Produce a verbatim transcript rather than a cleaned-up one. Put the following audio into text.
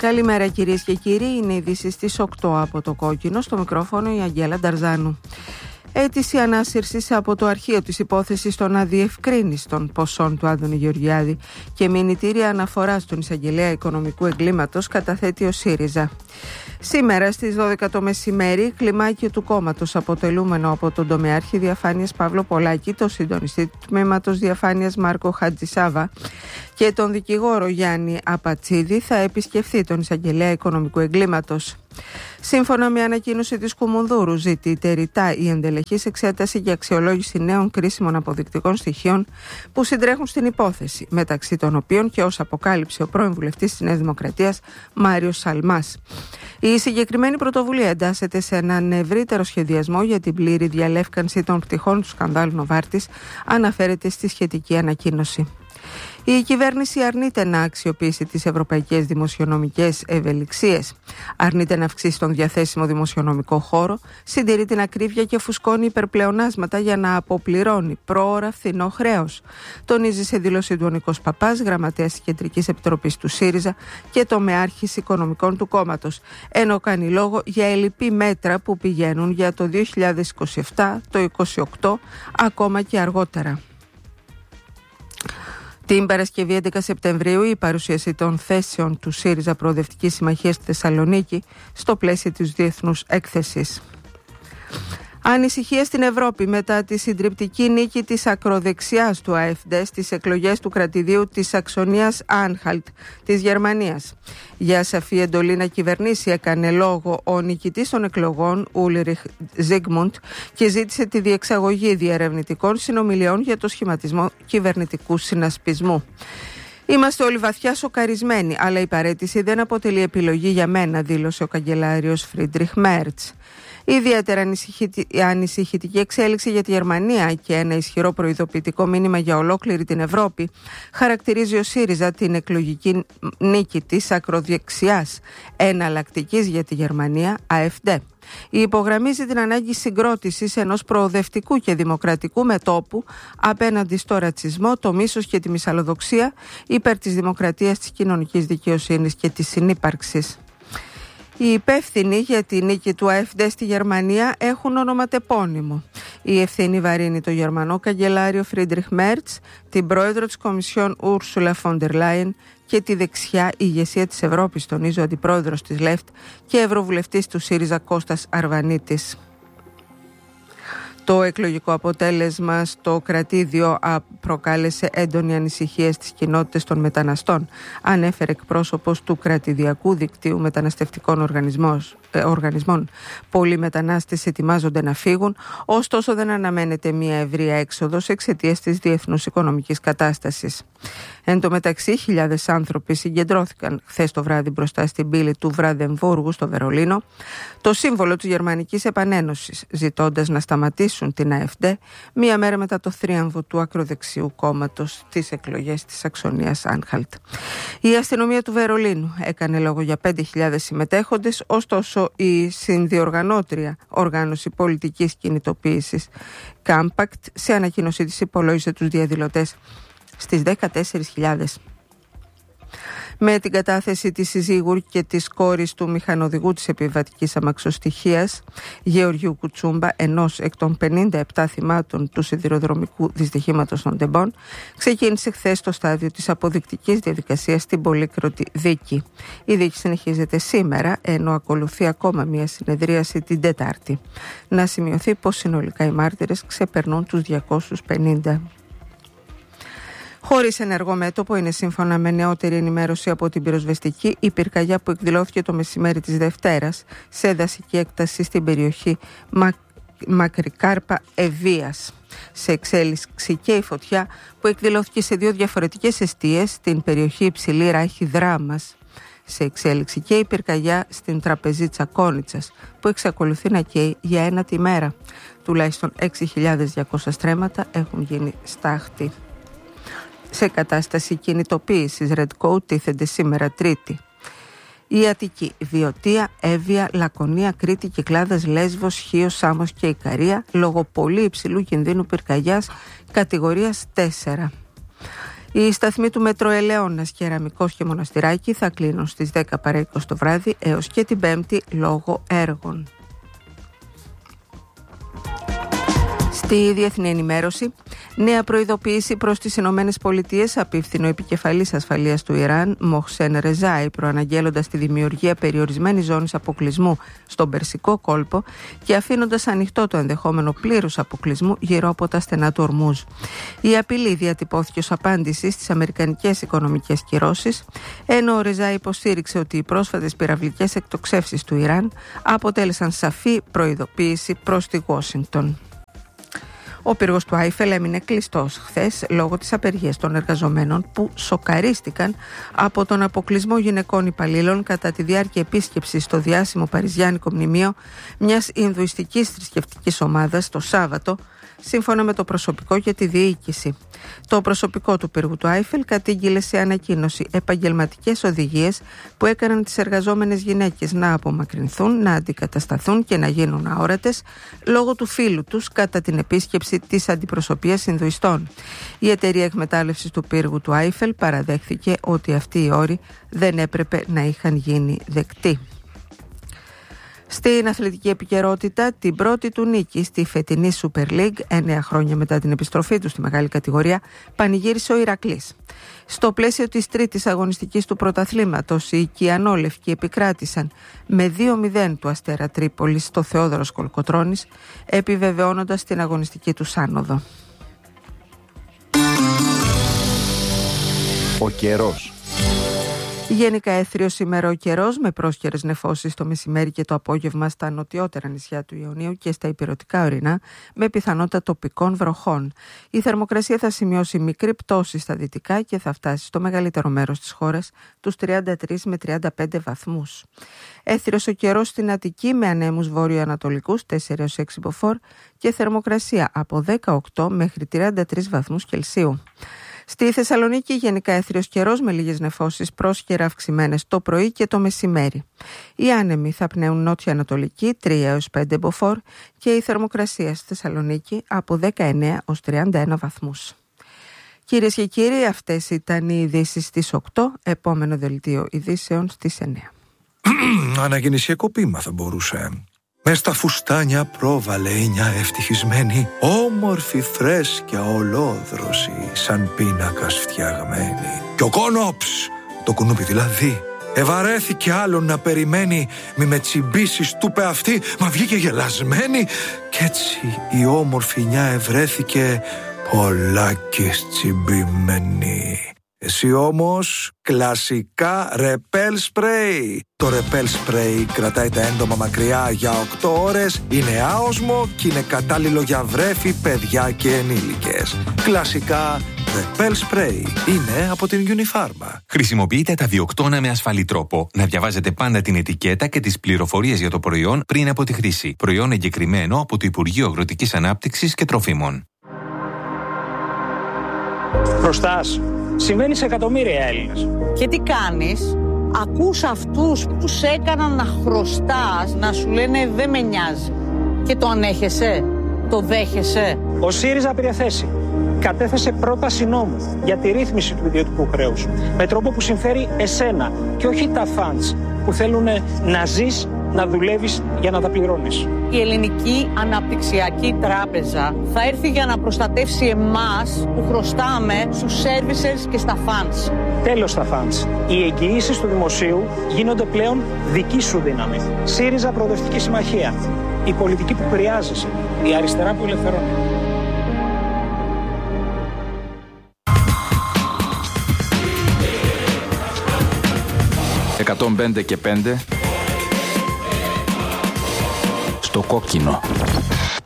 Καλημέρα κυρίες και κύριοι, είναι ειδήσεις στις οκτώ από το Κόκκινο, στο μικρόφωνο η Αγγέλα Νταρζάνου. Αίτηση ανάσυρσης από το αρχείο της υπόθεσης των αδιευκρίνιστων ποσών του Άδωνη Γεωργιάδη και μηνυτήρια αναφορά στον εισαγγελέα οικονομικού εγκλήματος καταθέτει ο ΣΥΡΙΖΑ. Σήμερα στις δώδεκα το μεσημέρι, κλιμάκιο του κόμματος αποτελούμενο από τον τομεάρχη διαφάνειας Παύλο Πολάκη, τον συντονιστή του τμήματος διαφάνειας Μάρκο Χατζησάβα και τον δικηγόρο Γιάννη Απατσίδη θα επισκεφθεί τον εισαγγελέα οικονομικού εγκλήματος. Σύμφωνα με ανακοίνωση της Κουμουνδούρου, ζητείται ρητά η ενδελεχής εξέταση και αξιολόγηση νέων κρίσιμων αποδεικτικών στοιχείων που συντρέχουν στην υπόθεση, μεταξύ των οποίων και όσα αποκάλυψε ο πρώην βουλευτής της Νέας Δημοκρατίας Μάριος Σαλμάς. Η συγκεκριμένη πρωτοβουλία εντάσσεται σε έναν ευρύτερο σχεδιασμό για την πλήρη διαλεύκανση των πτυχών του σκανδάλου Νοβάρτης, αναφέρεται στη σχετική ανακοίνωση. Η κυβέρνηση αρνείται να αξιοποιήσει τις ευρωπαϊκές δημοσιονομικές ευελιξίες. Αρνείται να αυξήσει τον διαθέσιμο δημοσιονομικό χώρο, συντηρεί την ακρίβεια και φουσκώνει υπερπλεονάσματα για να αποπληρώνει πρόωρα φθηνό χρέος. Τονίζει σε δήλωση του ο Νίκος Παπάς, γραμματέας της Κεντρικής Επιτροπής του ΣΥΡΙΖΑ και τομεάρχης οικονομικών του κόμματος, ενώ κάνει λόγο για ελλειπή μέτρα που πηγαίνουν για το δύο χιλιάδες είκοσι επτά, το είκοσι οκτώ, ακόμα και αργότερα. Την Παρασκευή έντεκα Σεπτεμβρίου η παρουσίαση των θέσεων του ΣΥΡΙΖΑ Προοδευτικής Συμμαχίας στη Θεσσαλονίκη στο πλαίσιο της Διεθνούς Έκθεσης. Ανησυχία στην Ευρώπη μετά τη συντριπτική νίκη της ακροδεξιάς του ΑΕΦΔ στις εκλογές του κρατηδίου της Σαξονίας Άνχαλτ της Γερμανίας. Για σαφή εντολή να κυβερνήσει έκανε λόγο ο νικητής των εκλογών Ούλριχ Ζίγμουντ και ζήτησε τη διεξαγωγή διερευνητικών συνομιλιών για το σχηματισμό κυβερνητικού συνασπισμού. Είμαστε όλοι βαθιά σοκαρισμένοι, αλλά η παραίτηση δεν αποτελεί επιλογή για μένα, δήλωσε ο καγκελάριος Φρίντριχ Μέρτς. Ιδιαίτερα ανησυχητική εξέλιξη για τη Γερμανία και ένα ισχυρό προειδοποιητικό μήνυμα για ολόκληρη την Ευρώπη χαρακτηρίζει ο ΣΥΡΙΖΑ την εκλογική νίκη της ακροδεξιάς εναλλακτικής για τη Γερμανία ΑΕΦΔ. Υπογραμμίζει την ανάγκη συγκρότησης ενός προοδευτικού και δημοκρατικού μετώπου απέναντι στο ρατσισμό, το μίσος και τη μυσαλλοδοξία υπέρ της δημοκρατίας, της κοινωνικής δικαιοσύνης και της συνύπαρξης. Οι υπεύθυνοι για τη νίκη του ΑΕΦΔ στη Γερμανία έχουν ονοματεπώνυμο. Η ευθύνη βαρύνει το Γερμανό καγκελάριο Φρίντριχ Μέρτς, την πρόεδρο της Κομισιόν Ούρσουλα φον ντερ Λάιεν και τη δεξιά ηγεσία της Ευρώπης, τονίζει ο αντιπρόεδρος της ΛΕΦΤ και ευρωβουλευτής του ΣΥΡΙΖΑ Κώστας Αρβανίτης. Το εκλογικό αποτέλεσμα στο κρατήδιο προκάλεσε έντονη ανησυχία στις κοινότητες των μεταναστών, ανέφερε εκπρόσωπος του κρατηδιακού δικτύου μεταναστευτικών οργανισμών. Πολλοί μετανάστες ετοιμάζονται να φύγουν, ωστόσο δεν αναμένεται μια ευρεία έξοδος εξαιτίας της διεθνούς οικονομικής κατάστασης. Εν τω μεταξύ, χιλιάδες άνθρωποι συγκεντρώθηκαν χθες το βράδυ μπροστά στην πύλη του Βραντεμβούργου στο Βερολίνο, το σύμβολο της Γερμανικής Επανένωσης, ζητώντας να σταματήσουν την ΑΕΦΔ μία μέρα μετά το θρίαμβο του ακροδεξιού κόμματος στις εκλογές της Σαξονίας Άνχαλτ. Η αστυνομία του Βερολίνου έκανε λόγο για πέντε χιλιάδες συμμετέχοντες, ωστόσο η συνδιοργανώτρια οργάνωση πολιτικής κινητοποίησης Κάμπακτ σε ανακοίνωσή της υπολόγισε τους διαδηλωτές στις δεκατέσσερις χιλιάδες. Με την κατάθεση της συζύγου και της κόρης του μηχανοδηγού της επιβατικής αμαξοστοιχείας Γεωργίου Κουτσούμπα, ενός εκ των πενήντα επτά θυμάτων του σιδηροδρομικού δυστυχήματος των Τεμπών, ξεκίνησε χθες το στάδιο της αποδεικτικής διαδικασίας στην πολύκροτη δίκη. Η δίκη συνεχίζεται σήμερα, ενώ ακολουθεί ακόμα μια συνεδρίαση την Τετάρτη. Να σημειωθεί πως συνολικά οι μάρτυρες ξεπερνούν τους διακόσιους πενήντα. Χωρίς ενεργό μέτωπο, είναι σύμφωνα με νεότερη ενημέρωση από την πυροσβεστική η πυρκαγιά που εκδηλώθηκε το μεσημέρι της Δευτέρας σε δασική έκταση στην περιοχή Μα... Μακρικάρπα Ευβίας. Σε εξέλιξη και η φωτιά που εκδηλώθηκε σε δύο διαφορετικές εστίες στην περιοχή Υψηλή Ράχη Δράμας. Σε εξέλιξη και η πυρκαγιά στην τραπεζίτσα Κόνιτσας που εξακολουθεί να καίει για ένα τη μέρα. Τουλάχιστον έξι χιλιάδες διακόσια στρέμματα έχουν γίνει στάχτη. Σε κατάσταση κινητοποίησης Red Coat τίθενται σήμερα Τρίτη η Αττική, Βιωτία, Εύβοια, Λακωνία, Κρήτη, Κυκλάδας, Λέσβος, Χίος, Σάμος και Ικαρία λόγω πολύ υψηλού κινδύνου πυρκαγιάς κατηγορίας τέσσερα. Οι σταθμοί του Μετρό Ελαιώνας, Κεραμικός και Μοναστηράκι θα κλείνουν στις δέκα παρά είκοσι το βράδυ έως και την Πέμπτη λόγω έργων. Στη διεθνή ενημέρωση, νέα προειδοποίηση προς τις Ηνωμένες Πολιτείες απίφθινε ο επικεφαλής ασφαλείας του Ιράν, Μοχσέν Ρεζάι, προαναγγέλλοντας τη δημιουργία περιορισμένης ζώνης αποκλεισμού στον Περσικό κόλπο και αφήνοντας ανοιχτό το ενδεχόμενο πλήρους αποκλεισμού γύρω από τα στενά του Ορμούζ. Η απειλή διατυπώθηκε ως απάντηση στις αμερικανικές οικονομικές κυρώσεις, ενώ ο Ρεζάι υποστήριξε ότι οι πρόσφατες πυραυλικές εκτοξεύσεις του Ιράν αποτέλεσαν σαφή προειδοποίηση προς τη Ουάσιγκτον. Ο πύργος του Άιφελ έμεινε κλειστός χθες λόγω της απεργίας των εργαζομένων που σοκαρίστηκαν από τον αποκλεισμό γυναικών υπαλλήλων κατά τη διάρκεια επίσκεψης στο διάσημο παριζιάνικο μνημείο μιας Ινδουιστικής θρησκευτικής ομάδας το Σάββατο, σύμφωνα με το προσωπικό και τη διοίκηση. Το προσωπικό του πύργου του Άιφελ κατήγγειλε σε ανακοίνωση επαγγελματικές οδηγίες που έκαναν τις εργαζόμενες γυναίκες να απομακρυνθούν, να αντικατασταθούν και να γίνουν αόρατες λόγω του φύλου τους κατά την επίσκεψη της αντιπροσωπείας Ινδουιστών. Η εταιρεία εκμετάλλευσης του πύργου του Άιφελ παραδέχθηκε ότι αυτοί οι όροι δεν έπρεπε να είχαν γίνει δεκτοί. Στην αθλητική επικαιρότητα, την πρώτη του νίκη στη φετινή Super League, εννέα χρόνια μετά την επιστροφή του στη μεγάλη κατηγορία, πανηγύρισε ο Ηρακλής. Στο πλαίσιο της τρίτης αγωνιστικής του πρωταθλήματος, οι Κιανόλευκοι επικράτησαν με δύο μηδέν του Αστέρα Τρίπολης στο Θεόδωρος Κολοκοτρώνης, επιβεβαιώνοντας την αγωνιστική του άνοδο. Ο καιρός. Γενικά έθριο σήμερα ο καιρός, με πρόσκαιρες νεφώσεις το μεσημέρι και το απόγευμα στα νοτιότερα νησιά του Ιωνίου και στα ηπειρωτικά ορεινά, με πιθανότητα τοπικών βροχών. Η θερμοκρασία θα σημειώσει μικρή πτώση στα δυτικά και θα φτάσει στο μεγαλύτερο μέρος της χώρας, τους τριάντα τρεις με τριάντα πέντε βαθμούς. Έθριος ο καιρός στην Αττική με ανέμους βορειοανατολικούς τέσσερα έως έξι μποφόρ και θερμοκρασία από δεκαοκτώ μέχρι τριάντα τρεις βαθμούς Κελσίου. Στη Θεσσαλονίκη γενικά έθριος καιρός με λίγες νεφώσεις πρόσκαιρα αυξημένες το πρωί και το μεσημέρι. Οι άνεμοι θα πνέουν νότια-ανατολική τρία έως πέντε μποφόρ και η θερμοκρασία στη Θεσσαλονίκη από δεκαεννέα έως τριάντα ένα βαθμούς. Κυρίες και κύριοι, αυτές ήταν οι ειδήσεις στις οκτώ, επόμενο δελτίο ειδήσεων στις εννέα. Αναγεννησιακό ποίημα θα μπορούσε. Μες στα φουστάνια πρόβαλε η νιά ευτυχισμένη, όμορφη, φρέσκια, ολόδρωση, σαν πίνακας φτιαγμένη. Κι ο κόνοψ, το κουνούπι δηλαδή, ευαρέθηκε άλλον να περιμένει, μη με τσιμπήσεις του πε αυτή, μα βγήκε γελασμένη. Κι έτσι η όμορφη νιά ευρέθηκε πολλάκις τσιμπημένη. Εσύ όμως κλασικά ρεπέλ σπρέι. Το ρεπέλ σπρέι κρατάει τα έντομα μακριά για οκτώ ώρες, είναι άοσμο και είναι κατάλληλο για βρέφη, παιδιά και ενήλικες. Κλασικά ρεπέλ σπρέι είναι από την Unifarma. Χρησιμοποιείτε τα διοκτώνα με ασφαλή τρόπο. Να διαβάζετε πάντα την ετικέτα και τις πληροφορίες για το προϊόν πριν από τη χρήση. Προϊόν εγκεκριμένο από το Υπουργείο Αγροτικής Ανάπτυξης και Τροφίμων. Χρωστάς. Συμβαίνει σε εκατομμύρια Έλληνες. Και τι κάνεις? Ακούς αυτούς που σε έκαναν να χρωστάς να σου λένε δεν με νοιάζει. Και το ανέχεσαι? Το δέχεσαι? Ο ΣΥΡΙΖΑ πήρε θέση. Κατέθεσε πρόταση νόμου για τη ρύθμιση του ιδιωτικού χρέους. Με τρόπο που συμφέρει εσένα και όχι τα φαντς που θέλουν να ζεις, να δουλεύεις για να τα πληρώνεις. Η Ελληνική Αναπτυξιακή Τράπεζα θα έρθει για να προστατεύσει εμάς που χρωστάμε στους services και στα funds. Τέλος στα funds. Οι εγγυήσεις του δημοσίου γίνονται πλέον δική σου δύναμη. ΣΥΡΙΖΑ Προοδευτική Συμμαχία. Η πολιτική που χρειάζεσαι. Η αριστερά που ελευθερώνει. εκατόν πέντε και πέντε στο κόκκινο.